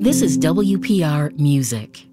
This is WPR Music.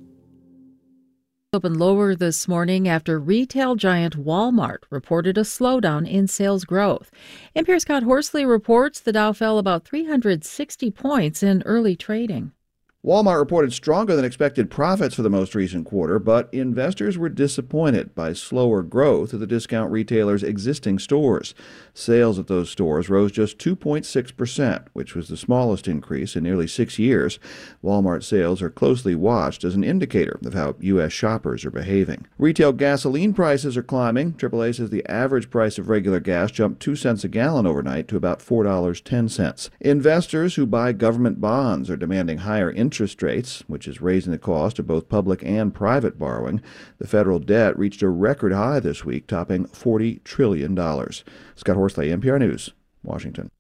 Opened lower this morning after retail giant Walmart reported a slowdown in sales growth. NPR's Scott Horsley reports the Dow fell about 360 points in early trading. Walmart reported stronger than expected profits for the most recent quarter, but investors were disappointed by slower growth of the discount retailer's existing stores. Sales at those stores rose just 2.6%, which was the smallest increase in nearly 6 years. Walmart sales are closely watched as an indicator of how U.S. shoppers are behaving. Retail gasoline prices are climbing. AAA says the average price of regular gas jumped 2 cents a gallon overnight to about $4.10. Investors who buy government bonds are demanding higher interest rates, which is raising the cost of both public and private borrowing. The federal debt reached a record high this week, topping $40 trillion. Scott Horsley, NPR News, Washington.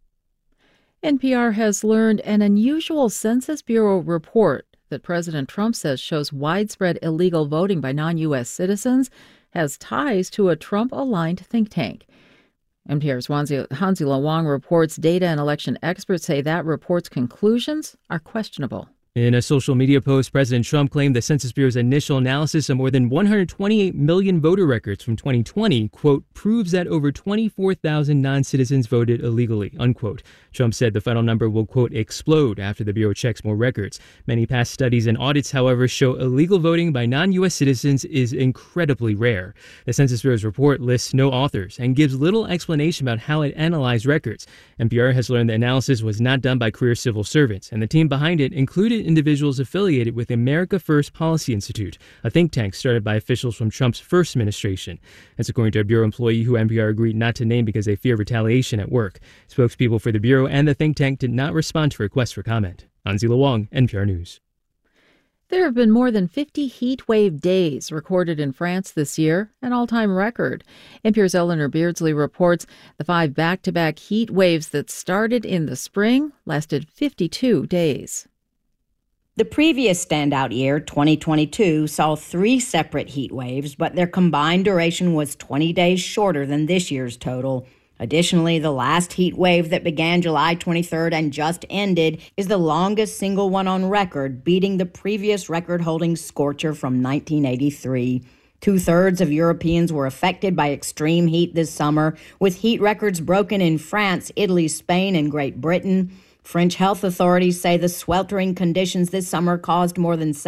NPR has learned an unusual Census Bureau report that President Trump says shows widespread illegal voting by non-U.S. citizens has ties to a Trump-aligned think tank. NPR's Hanzila Wang reports data and election experts say that report's conclusions are questionable. In a social media post, President Trump claimed the Census Bureau's initial analysis of more than 128 million voter records from 2020, quote, proves that over 24,000 non-citizens voted illegally, unquote. Trump said the final number will, quote, explode after the Bureau checks more records. Many past studies and audits, however, show illegal voting by non-U.S. citizens is incredibly rare. The Census Bureau's report lists no authors and gives little explanation about how it analyzed records. NPR has learned the analysis was not done by career civil servants, and the team behind it included individuals affiliated with America First Policy Institute, a think tank started by officials from Trump's first administration. That's according to a Bureau employee who NPR agreed not to name because they fear retaliation at work. Spokespeople for the Bureau and the think tank did not respond to requests for comment. Hanzila Wang, NPR News. There have been more than 50 heat wave days recorded in France this year, an all-time record. NPR's Eleanor Beardsley reports the 5 back-to-back heat waves that started in the spring lasted 52 days. The previous standout year, 2022, saw 3 separate heat waves, but their combined duration was 20 days shorter than this year's total. Additionally, the last heat wave that began July 23rd and just ended is the longest single one on record, beating the previous record-holding scorcher from 1983. 2/3 of Europeans were affected by extreme heat this summer, with heat records broken in France, Italy, Spain, and Great Britain. French health authorities say the sweltering conditions this summer caused more than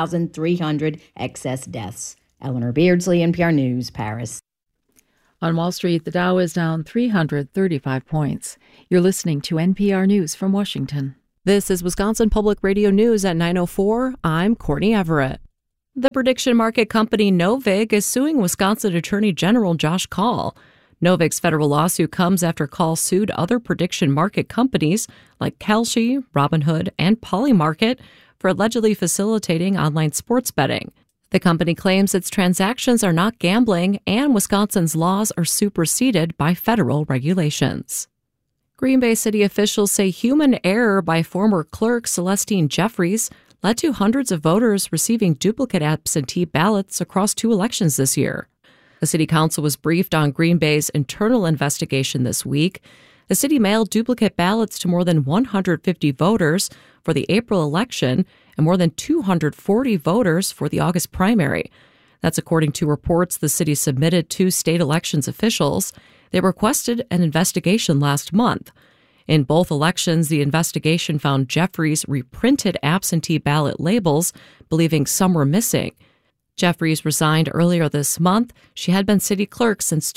7,300 excess deaths. Eleanor Beardsley, NPR News, Paris. On Wall Street, the Dow is down 335 points. You're listening to NPR News from Washington. This is Wisconsin Public Radio News at 9:04. I'm Courtney Everett. The prediction market company Novig is suing Wisconsin Attorney General Josh Kaul. Novig's federal lawsuit comes after Kaul sued other prediction market companies like Kalshi, Robinhood, and Polymarket for allegedly facilitating online sports betting. The company claims its transactions are not gambling and Wisconsin's laws are superseded by federal regulations. Green Bay city officials say human error by former clerk Celestine Jeffries led to hundreds of voters receiving duplicate absentee ballots across 2 elections this year. The city council was briefed on Green Bay's internal investigation this week. The city mailed duplicate ballots to more than 150 voters for the April election and more than 240 voters for the August primary. That's according to reports the city submitted to state elections officials. They requested an investigation last month. In both elections, the investigation found Jeffries reprinted absentee ballot labels, believing some were missing. Jeffries resigned earlier this month. She had been city clerk since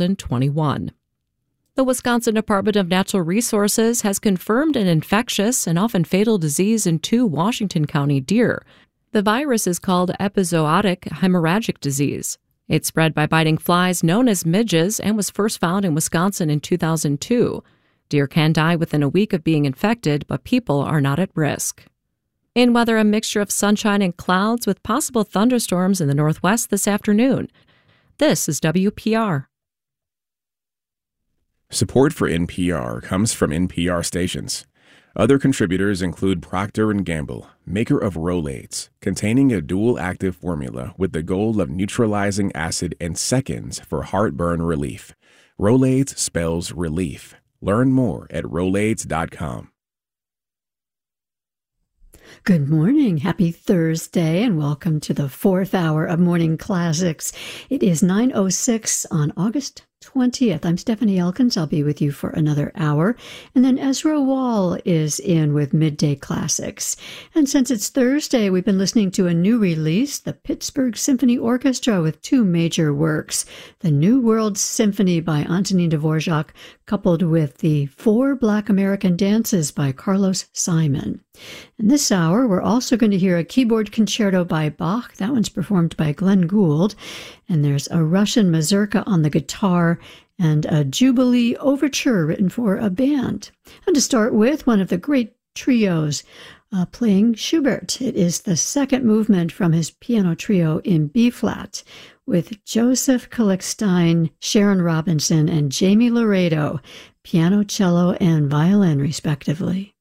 2021. The Wisconsin Department of Natural Resources has confirmed an infectious and often fatal disease in 2 Washington County deer. The virus is called epizootic hemorrhagic disease. It's spread by biting flies known as midges and was first found in Wisconsin in 2002. Deer can die within a week of being infected, but people are not at risk. In weather, a mixture of sunshine and clouds with possible thunderstorms in the northwest this afternoon. This is WPR. Support for NPR comes from NPR stations. Other contributors include Procter & Gamble, maker of Rolaids, containing a dual-active formula with the goal of neutralizing acid in seconds for heartburn relief. Rolaids spells relief. Learn more at Rolaids.com. Good morning. Happy Thursday, and welcome to the fourth hour of Morning Classics. It is 9:06 on August 20th. I'm Stephanie Elkins. I'll be with you for another hour. And then Ezra Wall is in with Midday Classics. And since it's Thursday, we've been listening to a new release, the Pittsburgh Symphony Orchestra, with two major works, the New World Symphony by Antonin Dvorak, coupled with the Four Black American Dances by Carlos Simon. In this hour, we're also going to hear a keyboard concerto by Bach. That one's performed by Glenn Gould. And there's a Russian mazurka on the guitar and a Jubilee overture written for a band. And to start with, one of the great trios playing Schubert. It is the second movement from his piano trio in B-flat with Joseph Kalkstein, Sharon Robinson, and Jamie Laredo, piano, cello, and violin, respectively.